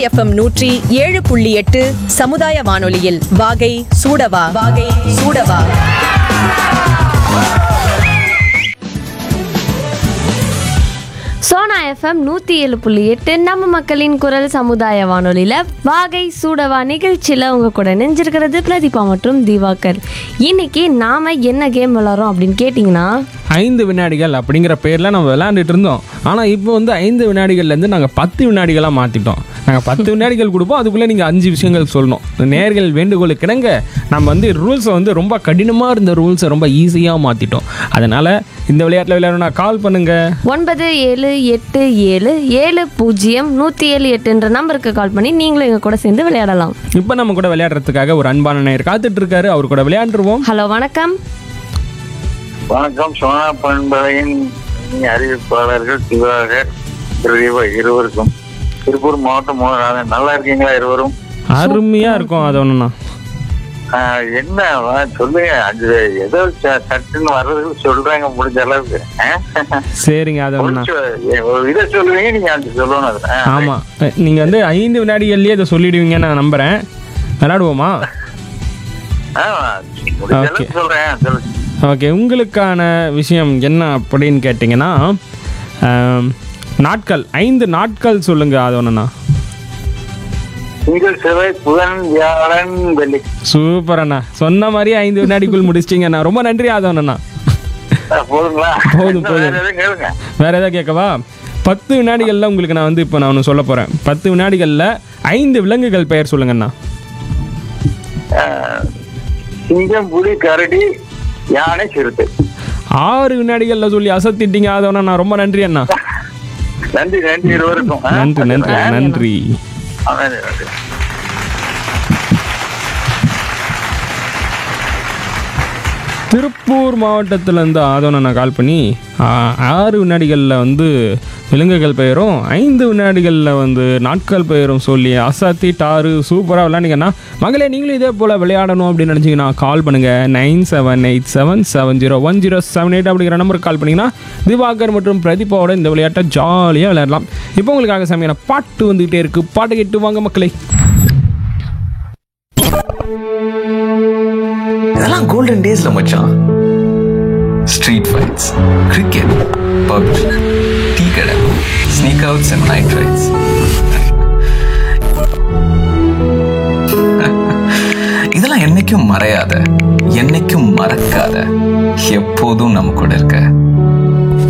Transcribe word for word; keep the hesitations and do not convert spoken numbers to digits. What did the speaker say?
FM நூற்றி ஏழு புள்ளி எட்டு சமுதாய வானொலியில் வாகை சூடவா வாகை சூடவா. சோனா எஃப்எம் நூற்றி ஏழு புள்ளி எட்டு நம்ம மக்களின் குரல் சமுதாய வானொலியில் வாகை சூடவா நிகழ்ச்சியில் உங்கள் கூட நெஞ்சிருக்கிறது பிரதீபா மற்றும் திவாகர். இன்னைக்கு நாம் என்ன கேம் விளாட்றோம் அப்படின்னு கேட்டிங்கன்னா, ஐந்து வினாடிகள் அப்படிங்கிற பேரில் நம்ம விளையாண்டுட்டு இருந்தோம். ஆனால் இப்போ வந்து ஐந்து வினாடிகள்லேருந்து நாங்கள் பத்து வினாடிகளாக மாற்றிட்டோம். நாங்கள் பத்து வினாடிகள் கொடுப்போம், அதுக்குள்ளே நீங்கள் அஞ்சு விஷயங்கள் சொல்லணும். நேர்கள் வேண்டுகோளுக்கு இணங்க நம்ம வந்து ரூல்ஸை வந்து ரொம்ப கடினமாக இருந்த ரூல்ஸை ரொம்ப ஈஸியாக மாற்றிட்டோம். அதனால் இந்த விளையாட்டில் விளையாடணும்னா கால் பண்ணுங்கள். ஒன்பது ஏழு எட்டு ஏழு ஏழு பூஜ்ஜியம் நூற்றி ஏழு எட்டுன்ற நம்பருக்கு கால் பண்ணி நீங்களும் எங்கள் கூட சேர்ந்து விளையாடலாம். இப்போ நம்ம கூட விளையாடுறதுக்காக ஒரு அன்பான நேயர் காத்துட்டு இருக்காரு. அவர் கூட விளையாண்டுருவோம். ஹலோ, வணக்கம். வணக்கம். சோனா பண்பலையின் அறிவிப்பாளர்கள் திவாகர், பிரதீபா இருவருக்கும் திருப்பூர் மாவட்டம் மூலராஜன். நல்லா இருக்கீங்களா இருவரும்? அருமையா இருக்கும். அது ஒண்ணுண்ணா என்ன சொல்லுங்க, அது ஏதோ சட்டுன்னு வர்றதுக்கு சொல்றாங்க முடிஞ்ச அளவுக்கு. சரிங்க, அது ஒண்ணா இதை சொல்லுவீங்க, நீங்க அது சொல்லணும். அது ஆமா, நீங்க வந்து ஐந்து வினாடிகள்லயே இதை சொல்லிடுவீங்க நான் நம்புறேன். விளையாடுவோமா? முடிஞ்ச அளவுக்கு சொல்றேன், சொல்லுங்க. ஓகே, உங்களுக்கான விஷயம் என்ன அப்படின்னு கேட்டிங்கன்னா, நாட்கள் ஐந்து நாட்கள் சொல்லுங்க. அது ஒன்றுண்ணா. திங்கள், செவ்வாய், புதன், வியாழன், வெள்ளி. சூப்பர் அண்ணா, சொன்ன மாதிரி ஐந்து வினாடிக்குள் முடிச்சிட்டிங்கண்ணா. ரொம்ப நன்றி. அது ஒன்றுண்ணா. போதுங்களா? போதும் போதும். கேளுங்க. வேற ஏதாவது கேட்கவா? பத்து வினாடிகளில் உங்களுக்கு நான் வந்து இப்போ நான் ஒன்று சொல்ல போகிறேன். பத்து வினாடிகளில் ஐந்து விலங்குகள் பெயர் சொல்லுங்கண்ணா. சிங்கம், புலி, கரடி, யானை, சிறுத்தை. ஆறு வினாடிகள்ல சொல்லி அசத்திட்டீங்க. அதோட நான் ரொம்ப நன்றி அண்ணா. நன்றி நன்றி இருவருக்கும். நன்றி நன்றி நன்றி. திருப்பூர் மாவட்டத்திலேருந்து ஆதோன நான் கால் பண்ணி ஆறு வினாடிகளில் வந்து விலங்குகள் பெயரும் ஐந்து வினாடிகளில் வந்து நாட்கள் பெயரும் சொல்லி அசாத்தி டாரு சூப்பராக விளையாண்டிங்கன்னா, மகளே நீங்களும் இதே போல் விளையாடணும் அப்படின்னு நினச்சிங்கன்னா கால் பண்ணுங்கள். Nine seven eight seven seven zero one zero seven eight அப்படிங்கிற நம்பருக்கு கால் பண்ணிங்கன்னா திவாகர் மற்றும் பிரதீபாவோட இந்த விளையாட்டை ஜாலியாக விளையாடலாம். இப்போ உங்களுக்காக செமையான பாட்டு வந்துக்கிட்டே இருக்குது. பாட்டு கேட்டு வாங்க மக்களே. இதெல்லாம் கோல்டன் டேஸ்ல மச்சான். Street fights, cricket, PUBG, tea கடை, sneak outs and night rights. இதெல்லாம் என்னைக்கும் மறையாத, என்னைக்கும் மறக்காத, எப்போதும் நம்ம கூட இருக்க